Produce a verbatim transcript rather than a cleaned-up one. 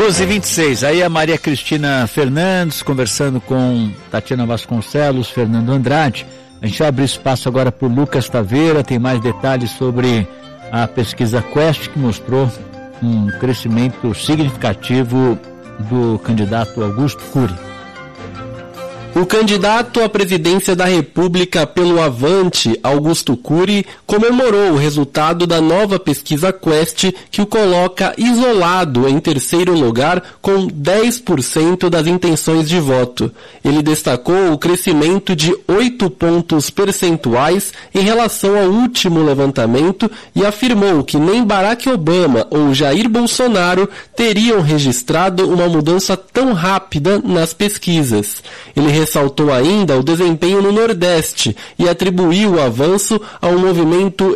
duas e vinte e seis, aí a Maria Cristina Fernandes conversando com Tatiana Vasconcelos, Fernando Andrade. A gente vai abrir espaço agora para o Lucas Taveira, tem mais detalhes sobre a pesquisa Quest, que mostrou um crescimento significativo do candidato Augusto Cury. O candidato à presidência da República pelo Avante, Augusto Cury, comemorou o resultado da nova pesquisa Quest, que o coloca isolado em terceiro lugar com dez por cento das intenções de voto. Ele destacou o crescimento de oito pontos percentuais em relação ao último levantamento e afirmou que nem Barack Obama ou Jair Bolsonaro teriam registrado uma mudança tão rápida nas pesquisas. Ele ressaltou ainda o desempenho no Nordeste e atribuiu o avanço a um movimento